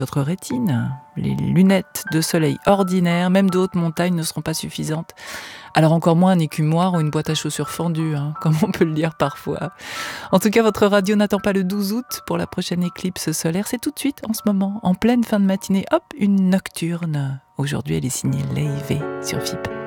votre rétine. Les lunettes de soleil ordinaires, même de haute montagne, ne seront pas suffisantes. Alors encore moins un écumoire ou une boîte à chaussures fendue, comme on peut le dire parfois. En tout cas, votre radio n'attend pas le 12 août pour la prochaine éclipse solaire. C'est tout de suite, en ce moment, en pleine fin de matinée. Hop, une nocturne. Aujourd'hui, elle est signée Lay V sur FIP.